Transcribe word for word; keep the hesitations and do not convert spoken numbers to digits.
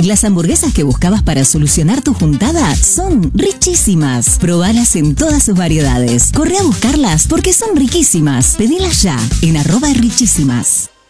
Las hamburguesas que buscabas para solucionar tu juntada son riquísimas. Probalas en todas sus variedades. Corre a buscarlas porque son riquísimas. Pedilas ya en arroba riquísimas.